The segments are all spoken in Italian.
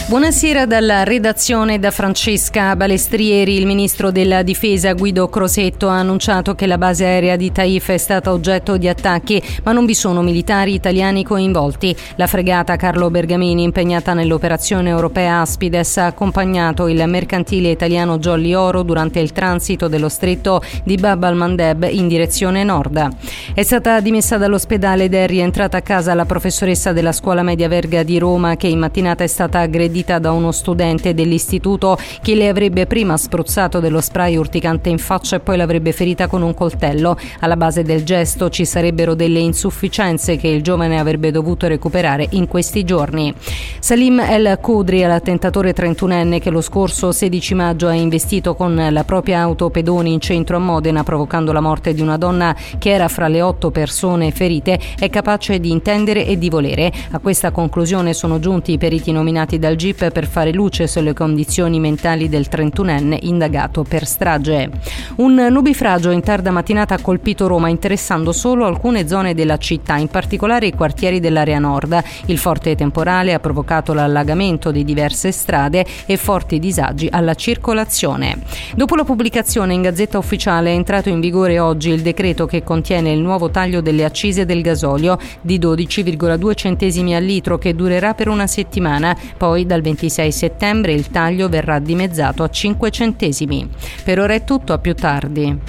Buonasera dalla redazione da Francesca Balestrieri. Il ministro della difesa Guido Crosetto ha annunciato che la base aerea di Taif è stata oggetto di attacchi, ma non vi sono militari italiani coinvolti. La fregata Carlo Bergamini, impegnata nell'operazione europea Aspides, ha accompagnato il mercantile italiano Jolly Oro durante il transito dello stretto di Bab al-Mandeb in direzione nord. È stata dimessa dall'ospedale ed è rientrata a casa la professoressa della scuola media Verga di Roma, che in mattinata è stata aggredita da uno studente dell'istituto che le avrebbe prima spruzzato dello spray urticante in faccia e poi l'avrebbe ferita con un coltello. Alla base del gesto ci sarebbero delle insufficienze che il giovane avrebbe dovuto recuperare in questi giorni. Salim El Khudri è l'attentatore 31enne che lo scorso 16 maggio ha investito con la propria auto pedoni in centro a Modena, provocando la morte di una donna che era fra le 8 persone ferite. È capace di intendere e di volere. A questa conclusione sono giunti i periti nominati dal GIP per fare luce sulle condizioni mentali del 31enne indagato per strage. Un nubifragio in tarda mattinata ha colpito Roma, interessando solo alcune zone della città, in particolare i quartieri dell'area nord. Il forte temporale ha provocato l'allagamento di diverse strade e forti disagi alla circolazione. Dopo la pubblicazione in Gazzetta Ufficiale è entrato in vigore oggi il decreto che contiene il nuovo taglio delle accise del gasolio di 12,2 centesimi al litro, che durerà per una settimana. Poi dal 26 settembre il taglio verrà dimezzato a 5 centesimi. Per ora è tutto, a più tardi.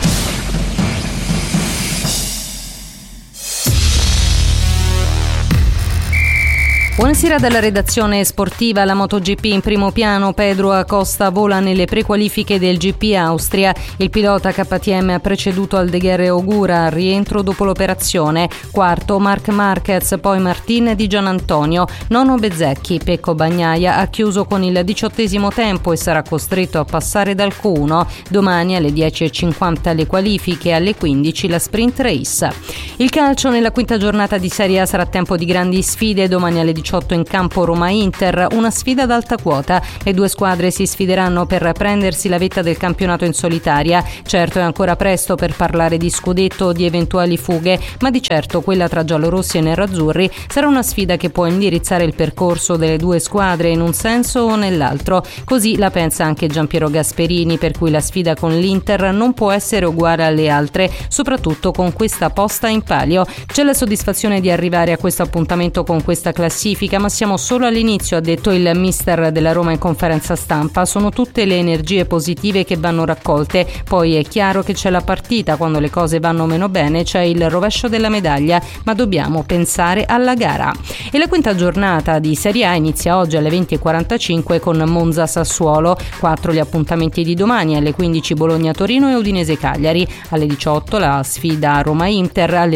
Buonasera dalla redazione sportiva. La MotoGP in primo piano. Pedro Acosta vola nelle prequalifiche del GP Austria. Il pilota KTM ha preceduto Aldeguer Ogura al rientro dopo l'operazione. Quarto Marc Marquez, poi Martin Di Gianantonio. Nono Bezzecchi. Pecco Bagnaia ha chiuso con il 18° tempo e sarà costretto a passare dal Q1. Domani alle 10:50 le qualifiche, alle 15 la sprint race. Il calcio nella quinta giornata di Serie A sarà tempo di grandi sfide. Domani alle 18 in campo Roma-Inter, una sfida ad alta quota. Le due squadre si sfideranno per prendersi la vetta del campionato in solitaria. Certo è ancora presto per parlare di scudetto o di eventuali fughe, ma di certo quella tra giallorossi e nerazzurri sarà una sfida che può indirizzare il percorso delle due squadre in un senso o nell'altro. Così la pensa anche Giampiero Gasperini, per cui la sfida con l'Inter non può essere uguale alle altre, soprattutto con questa posta in palio. C'è la soddisfazione di arrivare a questo appuntamento con questa classifica, ma siamo solo all'inizio, ha detto il mister della Roma in conferenza stampa. Sono tutte le energie positive che vanno raccolte. Poi è chiaro che c'è la partita, quando le cose vanno meno bene c'è il rovescio della medaglia, ma dobbiamo pensare alla gara. E la quinta giornata di Serie A inizia oggi alle 20:45 con Monza-Sassuolo. 4 gli appuntamenti di domani: alle 15 Bologna-Torino e Udinese-Cagliari, alle 18 la sfida Roma-Inter, alle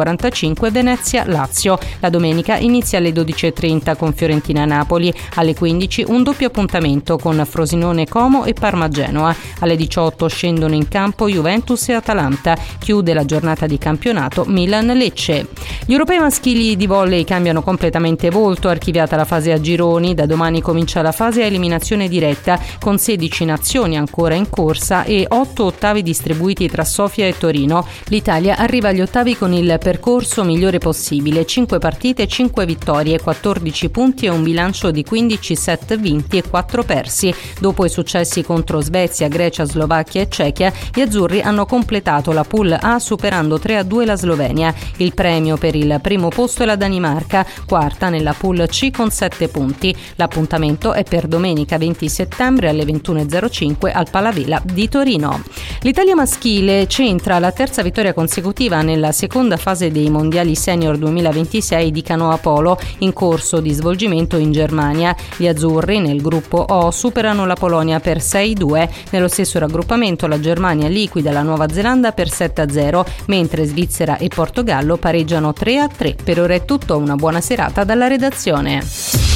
20:45 Venezia-Lazio. La domenica inizia alle 12:30 con Fiorentina-Napoli, alle 15 un doppio appuntamento con Frosinone-Como e Parma-Genoa, alle 18 scendono in campo Juventus e Atalanta, chiude la giornata di campionato Milan-Lecce. Gli europei maschili di volley cambiano completamente volto, archiviata la fase a gironi. Da domani comincia la fase a eliminazione diretta con 16 nazioni ancora in corsa e 8 ottavi distribuiti tra Sofia e Torino. L'Italia arriva agli ottavi con il percorso migliore possibile: 5 partite, 5 vittorie, 14 punti e un bilancio di 15 set vinti e 4 persi. Dopo i successi contro Svezia, Grecia, Slovacchia e Cechia, gli azzurri hanno completato la pool A superando 3-2 la Slovenia. Il premio per il primo posto è la Danimarca, quarta nella pool C con 7 punti. L'appuntamento è per domenica 20 settembre alle 21:05 al Palavela di Torino. L'Italia maschile centra la terza vittoria consecutiva nella seconda fase dei mondiali senior 2026 di canoa polo, in corso di svolgimento in Germania. Gli azzurri nel gruppo O superano la Polonia per 6-2. Nello stesso raggruppamento la Germania liquida la Nuova Zelanda per 7-0, mentre Svizzera e Portogallo pareggiano 3-3. Per ora è tutto, una buona serata dalla redazione.